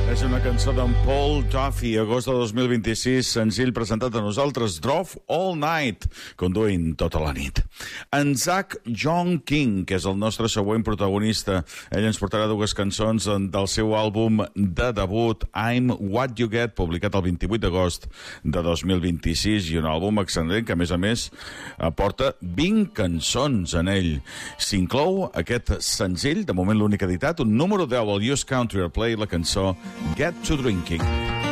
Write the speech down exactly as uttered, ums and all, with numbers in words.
És una cançó d'en Paul Duffy, agost de dos mil vint-i-sis, senzill presentat a nosaltres, Drove All Night, conduint tota la nit. En Zach John King, que és el nostre següent protagonista, ell ens portarà dues cançons del seu àlbum de debut, I'm What You Get, publicat el vint-i-vuit d'agost de dos mil vint-i-sis, i un àlbum excel·lent que, a més a més, aporta vint cançons en ell. S'inclou aquest senzill, de moment l'únic editat, un número deu al U S Country Airplay, la cançó Get to Drinking.